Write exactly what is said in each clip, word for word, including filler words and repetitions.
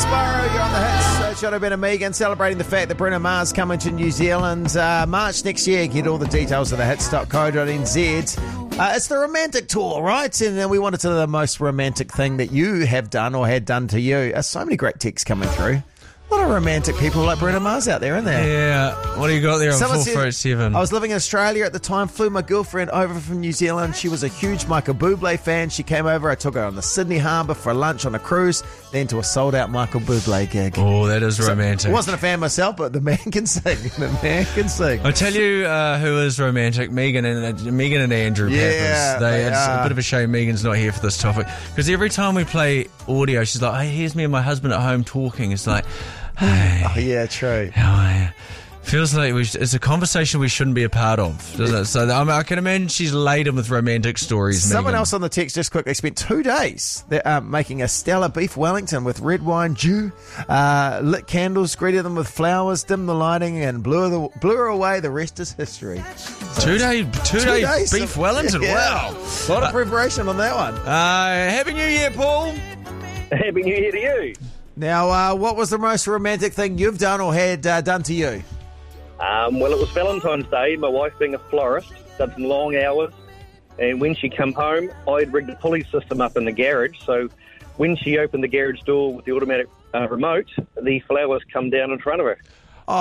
Spyro, you're on the hits. Uh, John O'Brien and Megan celebrating the fact that Bruno Mars coming to New Zealand uh, March next year. Get all the details at the hits dot co dot n z. Uh, it's the romantic tour, right? And uh, we wanted to know the most romantic thing that you have done or had done to you. Uh, so many great texts coming through. A lot of romantic people like Bruno Mars out there, isn't there? Yeah. What do you got there on Someone four said, four eight seven? I was living in Australia at the time, flew my girlfriend over from New Zealand. She was a huge Michael Bublé fan. She came over. I took her on the Sydney Harbour for lunch on a cruise, then to a sold-out Michael Bublé gig. Oh, that is romantic. So, I wasn't a fan myself, but the man can sing. The man can sing. I tell you uh, who is romantic, Megan and uh, Megan and Andrew Yeah, Pappas. They, they it's are. a bit of a shame Megan's not here for this topic, because every time we play audio, she's like, "Hey, here's me and my husband at home talking." It's like, hey, Oh, yeah, true. how are you? Feels like we sh- it's a conversation we shouldn't be a part of, doesn't it? So I, mean, I can imagine she's laden with romantic stories. Someone Megan. else on the text just quickly spent two days uh, making a stellar beef Wellington with red wine dew, uh, lit candles, greeted them with flowers, dimmed the lighting, and blew, the, blew her away. The rest is history. Two day, two, Two day days beef of- Wellington. Yeah. Wow. A lot of preparation on that one. Uh, Happy New Year, Paul. Happy New Year to you. Now, uh, what was the most romantic thing you've done or had uh, done to you? Um, well, it was Valentine's Day. My wife, being a florist, done some long hours. And when she come home, I'd rigged a pulley system up in the garage. So when she opened the garage door with the automatic uh, remote, the flowers come down in front of her.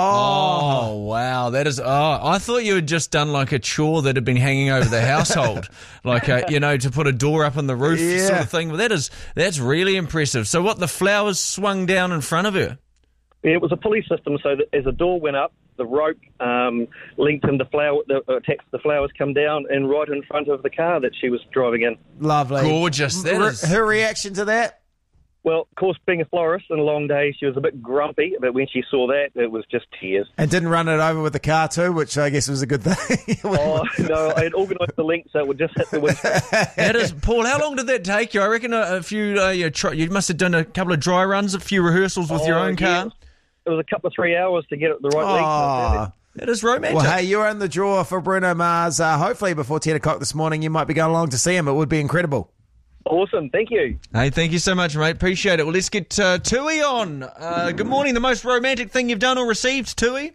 Oh, wow. That is, oh, I thought you had just done like a chore that had been hanging over the household. like, a, you know, to put a door up on the roof Yeah. sort of thing. Well, that is, that's really impressive. So what, the flowers swung down in front of her? It was a pulley system, so that as the door went up, the rope um, linked in the flower, the uh, text, the flowers come down and right in front of the car that she was driving in. Lovely. Gorgeous. That Her- is- Her reaction to that? Well, of course, being a florist and a long day, she was a bit grumpy, but when she saw that, it was just tears. And didn't run it over with the car too, which I guess was a good thing. Oh, no, I had organised the link so it would just hit the windscreen. That is, Paul, how long did that take you? I reckon a, a few, uh, you, try, you must have done a couple of dry runs, a few rehearsals with your Oh, own yeah. car. It was a couple of three hours to get it the right Aw. length. That is romantic. Well, hey, you're in the draw for Bruno Mars. Uh, hopefully before ten o'clock this morning, you might be going along to see him. It would be incredible. Awesome, thank you. Hey, thank you so much, mate. Appreciate it. Well, let's get uh, Tui on. Uh, good morning. The most romantic thing you've done or received, Tui?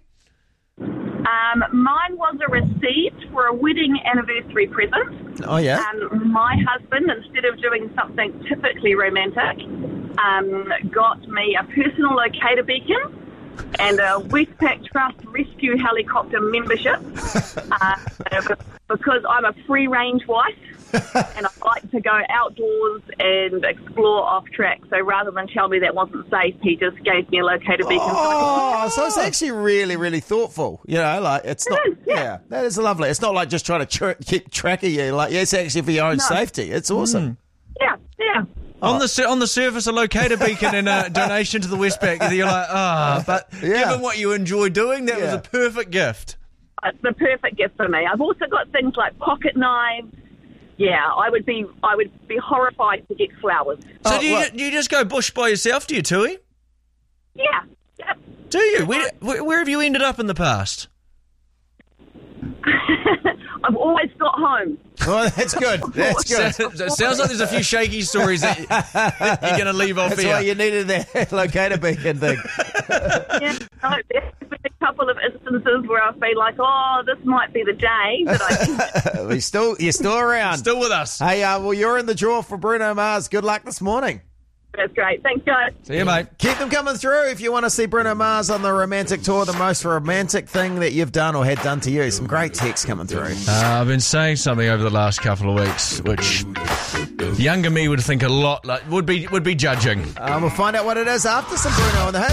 Um, mine was a receipt for a wedding anniversary present. Oh, yeah? Um, my husband, instead of doing something typically romantic, um, got me a personal locator beacon and a Westpac Trust rescue helicopter membership uh, because I'm a free-range wife and I like to go outdoors and explore off-track. So rather than tell me that wasn't safe, he just gave me a locator beacon. Oh, so it's actually really, really thoughtful. You know, like it's not. is, yeah. yeah, that is lovely. It's not like just trying to tr- keep track of you. Like, yeah, it's actually for your own No. safety. It's awesome. Yeah, yeah. On the sur- on the surface, a locator beacon and a donation to the Westpac. You're like, ah, but Yeah. given what you enjoy doing, that was Yeah. a perfect gift. It's the perfect gift for me. I've also got things like pocket knives. Yeah, I would be I would be horrified to get flowers. So Oh, do, you, well- do you just go bush by yourself, do you, Tui? Yeah, yep. Do you? Where, where, where have you ended up in the past? I've always got home. Oh, that's good. That's good. So- it sounds like there's a few shaky stories that you- that you're going to leave off That's here. why you needed that locator beacon thing. Yeah, no, there's been a couple of instances where I've been like, oh, this might be the day that I You're still, you're still around. Still with us. Hey, uh, well, you're in the draw for Bruno Mars. Good luck this morning. That's great. Thanks, guys. See you, mate. Keep them coming through if you want to see Bruno Mars on the romantic tour, the most romantic thing that you've done or had done to you. Some great texts coming through. Uh, I've been saying something over the last couple of weeks, which younger me would think a lot like would be would be judging. Um, we'll find out what it is after some Bruno on the hit.